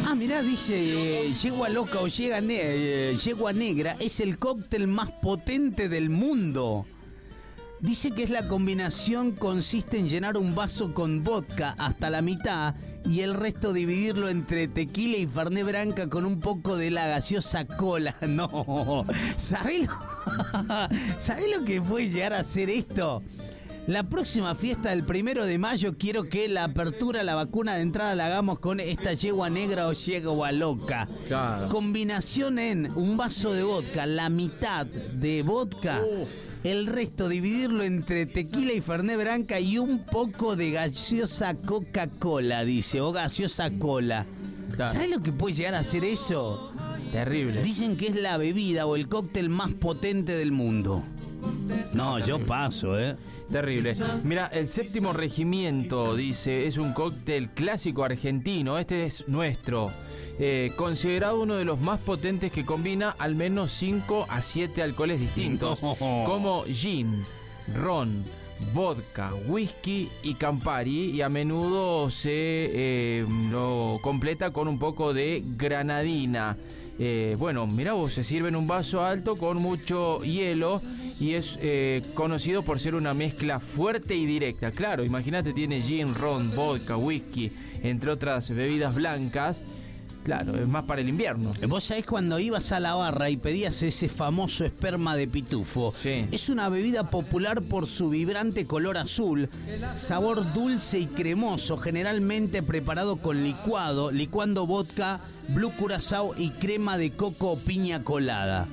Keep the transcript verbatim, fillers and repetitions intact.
Ah, mirá, dice, eh, yegua loca o yegua, ne eh, yegua negra es el cóctel más potente del mundo. Dice que es la combinación, consiste en llenar un vaso con vodka hasta la mitad y el resto dividirlo entre tequila y fernet branca con un poco de la gaseosa cola. No, ¿sabés lo, ¿sabés lo que puede llegar a ser esto? La próxima fiesta del primero de mayo quiero que la apertura a la vacuna de entrada la hagamos con esta yegua negra o yegua loca. Claro. Combinación en un vaso de vodka, la mitad de vodka, uh. el resto dividirlo entre tequila y fernet branca y un poco de gaseosa Coca-Cola, dice, o gaseosa cola. Claro. ¿Sabes lo que puede llegar a ser eso? Terrible. Dicen que es la bebida o el cóctel más potente del mundo. No, yo paso, ¿eh? Terrible. Mira, el séptimo regimiento, dice, es un cóctel clásico argentino. Este es nuestro. Eh, considerado uno de los más potentes que combina al menos cinco a siete alcoholes distintos, no. como gin, ron, vodka, whisky y Campari, y a menudo se eh, lo completa con un poco de granadina. Eh, bueno, mirá vos, se sirve en un vaso alto con mucho hielo y es eh, conocido por ser una mezcla fuerte y directa. Claro, imagínate, tiene gin, ron, vodka, whisky, entre otras bebidas blancas. Claro, es más para el invierno. Vos sabés cuando ibas a la barra y pedías ese famoso esperma de pitufo. Sí. Es una bebida popular por su vibrante color azul, sabor dulce y cremoso, generalmente preparado con licuado, licuando vodka, blue curazao y crema de coco o piña colada.